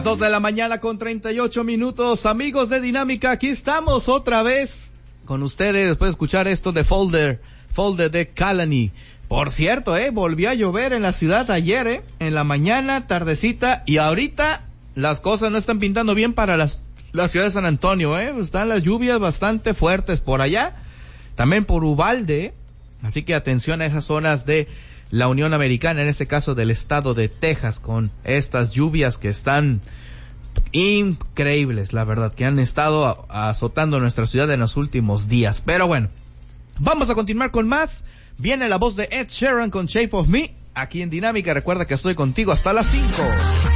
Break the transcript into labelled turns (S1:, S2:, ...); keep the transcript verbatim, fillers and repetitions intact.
S1: Dos de la mañana con treinta y ocho minutos, amigos de Dinámica, aquí estamos otra vez con ustedes después de escuchar esto de Folder, Folder de Kalani. Por cierto, eh, volvió a llover en la ciudad ayer, eh, en la mañana, tardecita, y ahorita las cosas no están pintando bien para las, la ciudad de San Antonio, eh, están las lluvias bastante fuertes por allá, también por Uvalde, así que atención a esas zonas de la Unión Americana, en este caso del estado de Texas, con estas lluvias que están increíbles, la verdad, que han estado azotando nuestra ciudad en los últimos días. Pero bueno, vamos a continuar con más. Viene la voz de Ed Sheeran con Shape of Me, aquí en Dinámica. Recuerda que estoy contigo hasta las cinco.